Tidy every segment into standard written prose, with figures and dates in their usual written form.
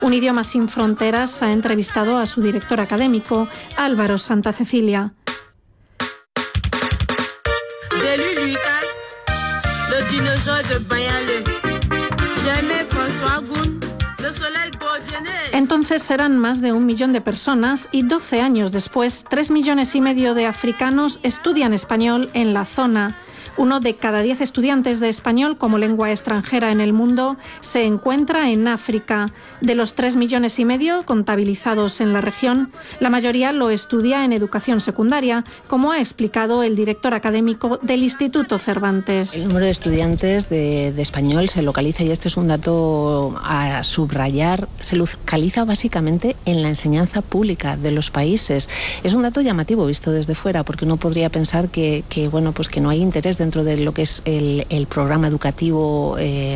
Un idioma sin fronteras ha entrevistado a su director académico, Álvaro Santa Cecilia. Entonces eran más de 1 millón de personas y 12 años después, 3,5 millones de africanos estudian español en la zona. 1 de cada 10 estudiantes de español como lengua extranjera en el mundo se encuentra en África. De los 3,5 millones contabilizados en la región, la mayoría lo estudia en educación secundaria, como ha explicado el director académico del Instituto Cervantes. El número de estudiantes de español se localiza, y este es un dato a subrayar, se localiza básicamente en la enseñanza pública de los países. Es un dato llamativo visto desde fuera, porque uno podría pensar que no hay interés dentro de lo que es el programa educativo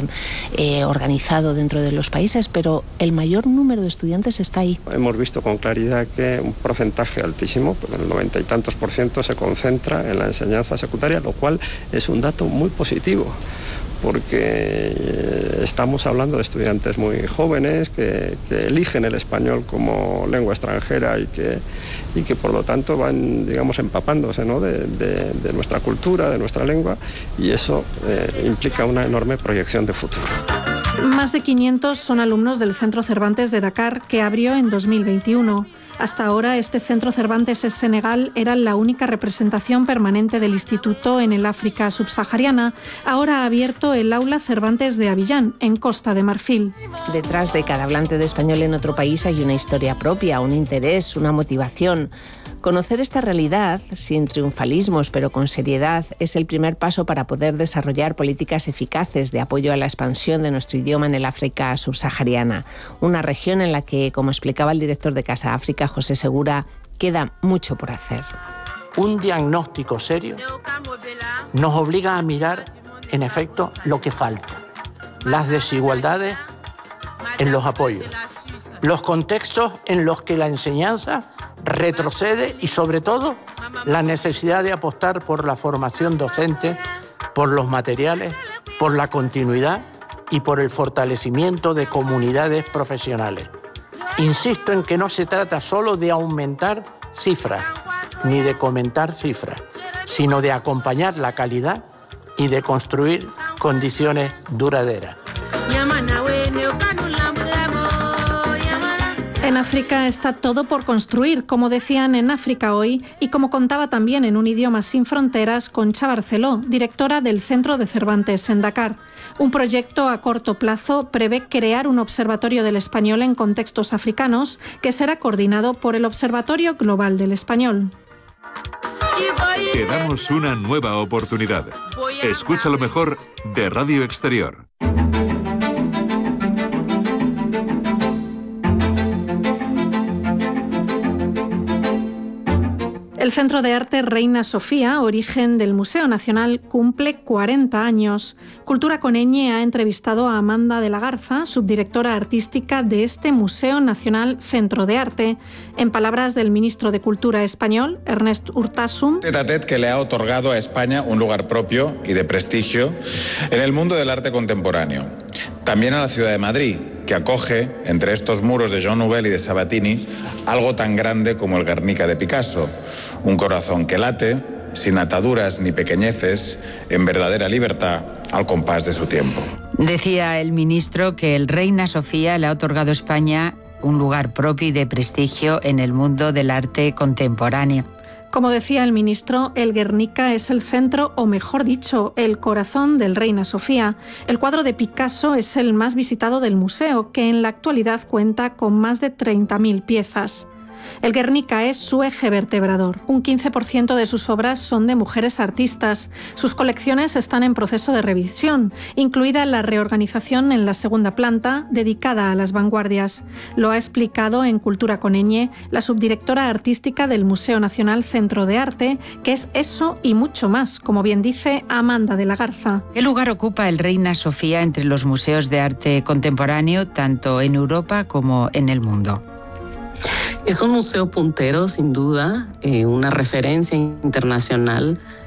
organizado dentro de los países, pero el mayor número de estudiantes está ahí. Hemos visto con claridad que un porcentaje altísimo, el 90 y tantos %, se concentra en la enseñanza secundaria, lo cual es un dato muy positivo, porque estamos hablando de estudiantes muy jóvenes que eligen el español como lengua extranjera y que por lo tanto van, digamos, empapándose, ¿no?, de nuestra cultura, de nuestra lengua, y eso implica una enorme proyección de futuro. Más de 500 son alumnos del Centro Cervantes de Dakar, que abrió en 2021. Hasta ahora, este Centro Cervantes en Senegal era la única representación permanente del instituto en el África subsahariana. Ahora ha abierto el Aula Cervantes de Abiyán, en Costa de Marfil. Detrás de cada hablante de español en otro país hay una historia propia, un interés, una motivación. Conocer esta realidad, sin triunfalismos, pero con seriedad, es el primer paso para poder desarrollar políticas eficaces de apoyo a la expansión de nuestro idioma en el África subsahariana, una región en la que, como explicaba el director de Casa África, José Segura, queda mucho por hacer. Un diagnóstico serio nos obliga a mirar, en efecto, lo que falta, las desigualdades en los apoyos, los contextos en los que la enseñanza retrocede y, sobre todo, la necesidad de apostar por la formación docente, por los materiales, por la continuidad y por el fortalecimiento de comunidades profesionales. Insisto en que no se trata solo de aumentar cifras, ni de comentar cifras, sino de acompañar la calidad y de construir condiciones duraderas. En África está todo por construir, como decían en África Hoy, y como contaba también en Un idioma sin fronteras Concha Barceló, directora del Centro de Cervantes en Dakar. Un proyecto a corto plazo prevé crear un observatorio del español en contextos africanos que será coordinado por el Observatorio Global del Español. Te damos una nueva oportunidad. Escucha lo mejor de Radio Exterior. El Centro de Arte Reina Sofía, origen del Museo Nacional, cumple 40 años. Cultura Coneñe ha entrevistado a Amanda de la Garza, subdirectora artística de este Museo Nacional Centro de Arte. En palabras del ministro de Cultura español, Ernest Urtasun, tête-à-tête que le ha otorgado a España un lugar propio y de prestigio en el mundo del arte contemporáneo. También a la ciudad de Madrid, que acoge, entre estos muros de Jean Nouvel y de Sabatini, algo tan grande como el Guernica de Picasso, un corazón que late, sin ataduras ni pequeñeces, en verdadera libertad, al compás de su tiempo. Decía el ministro que el Reina Sofía le ha otorgado a España un lugar propio y de prestigio en el mundo del arte contemporáneo. Como decía el ministro, el Guernica es el centro, o mejor dicho, el corazón del Reina Sofía. El cuadro de Picasso es el más visitado del museo, que en la actualidad cuenta con más de 30.000 piezas. El Guernica es su eje vertebrador. Un 15% de sus obras son de mujeres artistas. Sus colecciones están en proceso de revisión, incluida la reorganización en la segunda planta dedicada a las vanguardias. Lo ha explicado en Cultura Coneñe la subdirectora artística del Museo Nacional Centro de Arte, que es eso y mucho más, como bien dice Amanda de la Garza. ¿Qué lugar ocupa el Reina Sofía entre los museos de arte contemporáneo, tanto en Europa como en el mundo? Es un museo puntero, sin duda, una referencia internacional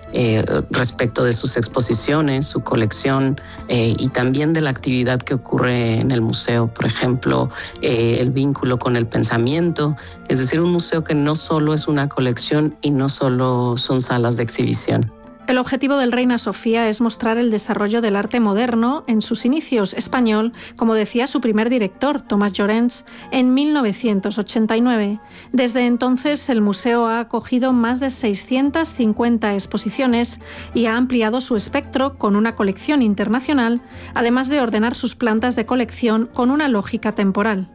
respecto de sus exposiciones, su colección y también de la actividad que ocurre en el museo. Por ejemplo, el vínculo con el pensamiento, es decir, un museo que no solo es una colección y no solo son salas de exhibición. El objetivo del Reina Sofía es mostrar el desarrollo del arte moderno en sus inicios español, como decía su primer director, Tomás Llorens, en 1989. Desde entonces, el museo ha acogido más de 650 exposiciones y ha ampliado su espectro con una colección internacional, además de ordenar sus plantas de colección con una lógica temporal.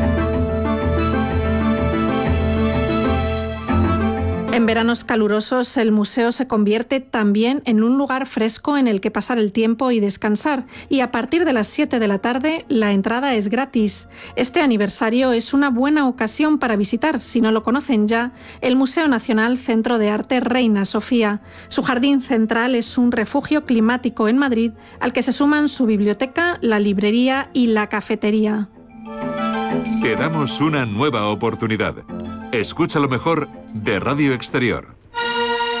En veranos calurosos, el museo se convierte también en un lugar fresco en el que pasar el tiempo y descansar, y a partir de las 7 de la tarde la entrada es gratis. Este aniversario es una buena ocasión para visitar, si no lo conocen ya, el Museo Nacional Centro de Arte Reina Sofía. Su jardín central es un refugio climático en Madrid, al que se suman su biblioteca, la librería y la cafetería. Te damos una nueva oportunidad. Escucha lo mejor de Radio Exterior.